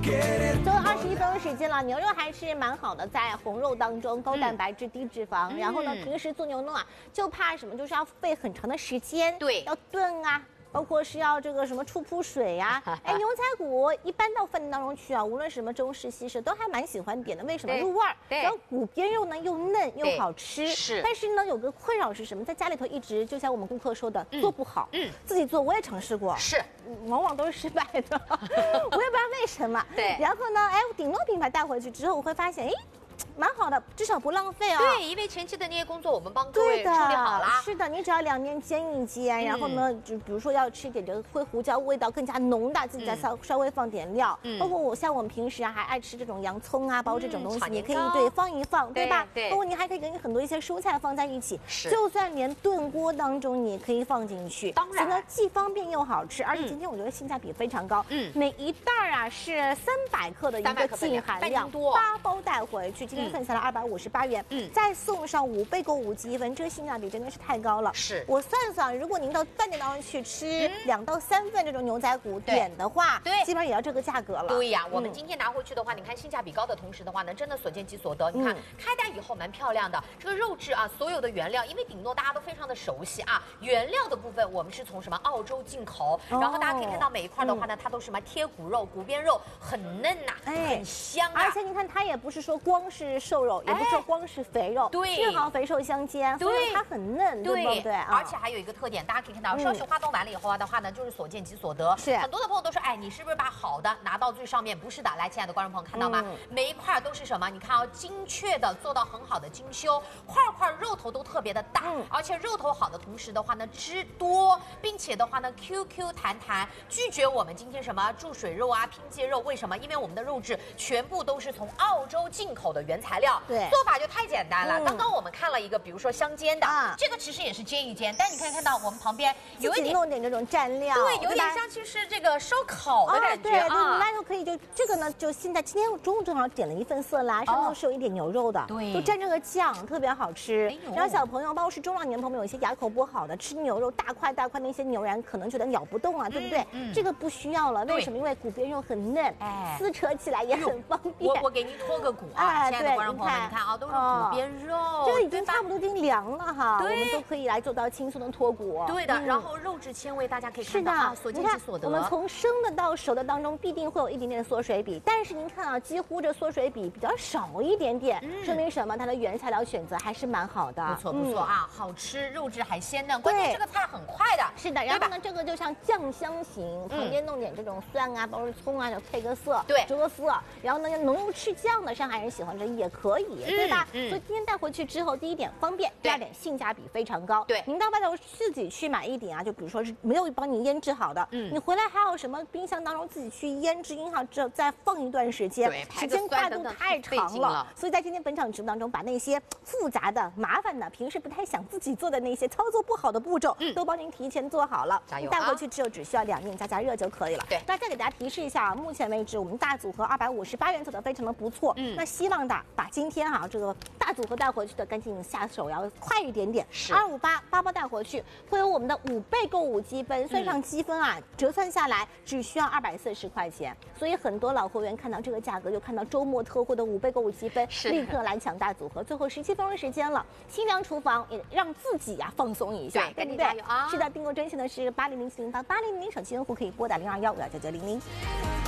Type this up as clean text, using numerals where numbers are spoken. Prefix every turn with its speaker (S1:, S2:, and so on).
S1: 最后21分钟时间了，牛肉还是蛮好的，在红肉当中高蛋白质、低脂肪。然后呢，平时做牛肉啊，就怕什么，就是要费很长的时间，
S2: 对，
S1: 要炖啊。包括是要这个什么出铺水呀、哎，牛仔骨一般到饭店当中去啊，无论什么中式、西式，都还蛮喜欢点的。为什么？入味儿。然后骨边肉呢又嫩又好吃。
S2: 是。
S1: 但是呢，有个困扰是什么？在家里头一直就像我们顾客说的，做不好。自己做我也尝试过，
S2: 是，
S1: 往往都是失败的。我也不知道为什么。
S2: 对。
S1: 然后呢，哎，顶乐品牌带回去之后，我会发现，哎。蛮好的，至少不浪费啊。
S2: 对，因为前期的那些工作我们帮各位处理好了。
S1: 是的，你只要2面煎一煎，然后呢，就比如说要吃一点这个灰胡椒味道更加浓的，自己再稍微放点料。包括像我们平时啊，还爱吃这种洋葱啊，包括这种东西，你可以对放一放，对吧？对。包括你还可以跟很多一些蔬菜放在一起，就算连炖锅当中你也可以放进去。
S2: 当然，
S1: 所以呢，既方便又好吃，而且今天我觉得性价比非常高。每一袋啊是300克的一个净含量，8包带回去，今天算下来258元，再送上5倍购物积分，这个性价比真的是太高了。
S2: 是
S1: 我算算，如果您到饭店当中去吃2到3份这种牛仔骨点的话，对，基本上也要这个价格了。
S2: 对呀，我们今天拿回去的话，你看性价比高的同时的话呢，真的所见即所得。你看开袋以后蛮漂亮的，这个肉质啊，所有的原料，因为顶诺大家都非常的熟悉啊，原料的部分我们是从什么澳洲进口，然后大家可以看到每一块的话呢，它都是什么贴骨肉、骨边肉，很嫩呐，很香啊。
S1: 而且你看它也不是说光是瘦肉，也不是说光是肥肉，对，正好肥瘦相间，所以它很嫩，对不对？
S2: 而且还有一个特点，大家可以看到，烧水化冻完了以后的话呢，就是所见即所得。是很多的朋友都说，哎，你是不是把好的拿到最上面？不是的，来，亲爱的观众朋友看到吗？每一块都是什么？你看啊，精确的做到很好的精修，块块肉头都特别的大，而且肉头好的同时的话呢，汁多，并且的话呢 ，QQ 弹弹，拒绝我们今天什么注水肉啊、拼接肉，为什么？因为我们的肉质全部都是从澳洲进口的原材料，对，做法就太简单了。刚刚我们看了一个，比如说香煎的，这个其实也是煎一煎，但你可以看到我们旁边有一点
S1: 弄点这种蘸料，
S2: 对，有点像就是这个烧烤的感觉啊。
S1: 那就可以就这个呢，就现在今天中午正好点了一份色拉，上头是有一点牛肉的，对，就蘸这个酱特别好吃。然后小朋友，包括是中老年朋友，有些牙口不好的，吃牛肉大块大块那些牛腩可能觉得咬不动啊，对不对？这个不需要了，为什么？因为骨边肉很嫩，撕扯起来也很方便。
S2: 我给您脱个骨啊，亲爱的观众朋友们，你看啊，都是骨边肉，
S1: 这个已经差不多已经凉了哈，我们都可以来做到轻松的脱骨。
S2: 对的，然后肉质纤维大家可以看到啊，所见即所得。
S1: 我们从生的到熟的当中必定会有一点点的缩水比，但是您看啊，几乎这缩水比比较少一点点，说明什么？它的原材料选择还是蛮好的。
S2: 不错不错啊，好吃，肉质还鲜嫩，关键这个菜很快的。
S1: 是的，然后呢，这个就像酱香型，旁边弄点这种蒜啊，包括葱啊，就配个色，对，遮色。然后呢，浓油赤酱的，上海人喜欢吃也可以，对吧？所以今天带回去之后，第一点方便，第二点性价比非常高。对，您到外头自己去买一点啊，就比如说是没有帮你腌制好的，你回来还有什么冰箱当中自己去腌制好之后再放一段时间，时间跨度太长了。所以在今天本场直播当中，把那些复杂的、麻烦的、平时不太想自己做的那些操作不好的步骤，都帮您提前做好了。加油！带回去之后只需要2面加热就可以了。对，那再给大家提示一下啊，目前为止我们大组合258元走的非常的不错。那希望把今天啊这个大组合带回去的赶紧下手要快一点点。258 8包带回去，会有我们的5倍购物积分，算上积分啊，折算下来只需要240块钱。所以很多老会员看到这个价格，就看到周末特惠的5倍购物积分，立刻来抢大组合。最后17分钟时间了，清凉厨房也让自己呀放松一下，对不对？是的，订购专线呢是8007088000，手机用户可以拨打0215199900。